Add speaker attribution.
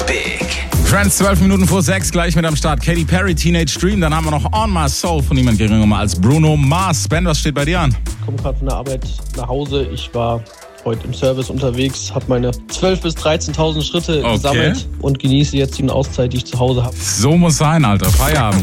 Speaker 1: Big.
Speaker 2: Friends, 12 Minuten vor 6, gleich mit am Start. Katy Perry, Teenage Dream. Dann haben wir noch On My Soul von niemand geringerem als Bruno Mars. Ben, was steht bei dir an?
Speaker 3: Ich komme gerade von der Arbeit nach Hause. Ich war heute im Service unterwegs, habe meine 12.000 bis 13.000 Schritte gesammelt und genieße jetzt die Auszeit, die ich zu Hause habe.
Speaker 2: So muss sein, Alter. Feierabend.